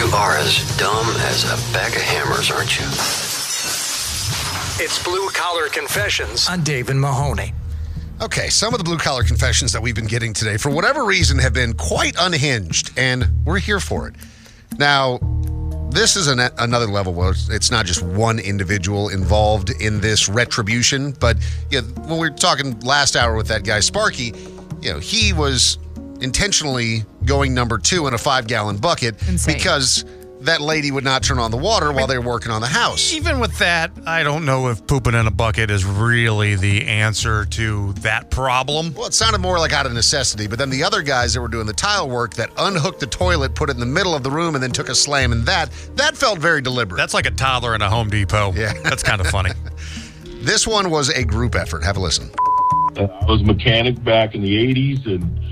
You are as dumb as a bag of hammers, aren't you? It's Blue Collar Confessions on Dave and Mahoney. Okay, some of the blue-collar confessions that we've been getting today, for whatever reason, have been quite unhinged, and we're here for it. Now, this is another level where it's not just one individual involved in this retribution, but when we were talking last hour with that guy, Sparky, he was intentionally going number 2 in a 5-gallon bucket. Insane. Because that lady would not turn on the water while they were working on the house. Even with that, I don't know if pooping in a bucket is really the answer to that problem. Well, it sounded more like out of necessity, but then the other guys that were doing the tile work that unhooked the toilet, put it in the middle of the room, and then took a slam, and that felt very deliberate. That's like a toddler in a Home Depot. Yeah. That's kind of funny. This one was a group effort. Have a listen. I was a mechanic back in the 80s,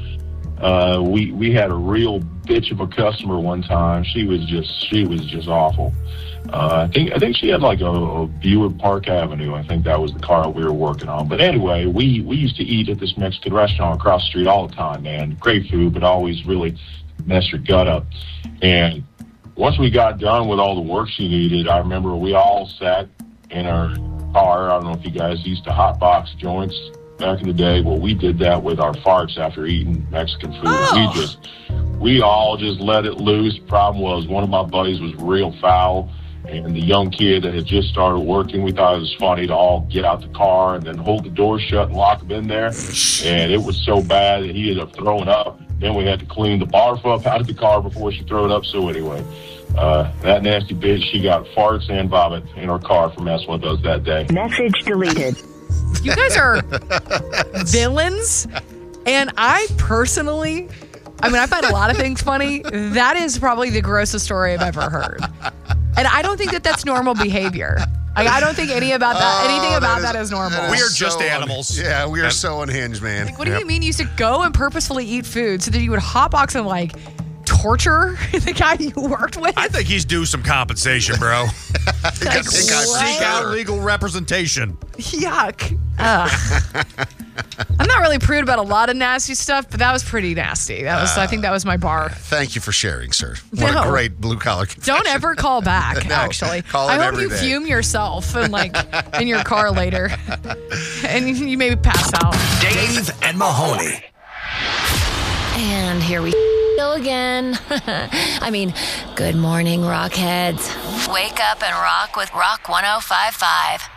and we had a real bitch of a customer one time. She was just awful. I think she had like a Buick Park Avenue. I think that was the car we were working on. But anyway, we used to eat at this Mexican restaurant across the street all the time, man. Great food, but always really messed your gut up. And once we got done with all the work she needed, I remember we all sat in our car. I don't know if you guys used to hot box joints back in the day. Well, we did that with our farts after eating Mexican food. Oh. We all just let it loose. Problem was, one of my buddies was real foul, and the young kid that had just started working, we thought it was funny to all get out the car and then hold the door shut and lock him in there. And it was so bad that he ended up throwing up. Then we had to clean the barf up out of the car before she threw it up. So anyway, that nasty bitch, she got farts and vomit in her car for messing with us that day. Message deleted. You guys are villains, and I personally, I find a lot of things funny. That is probably the grossest story I've ever heard. And I don't think that that's normal behavior. I don't think anything about that is normal. We are just animals. Yeah, we are so unhinged, man. What do you mean you used to go and purposefully eat food so that you would hotbox and torture the guy you worked with? I think he's due some compensation, bro. Seek out legal representation. Yuck. I'm not really prude about a lot of nasty stuff, but that was pretty nasty. I think that was my bar. Thank you for sharing, sir. What a great blue-collar confession. Don't ever call back, actually. Call I it hope every you day. fume yourself and in your car later. And you maybe pass out. Dave and Mahoney. And here we go again. Good morning, Rockheads. Wake up and rock with Rock 105.5.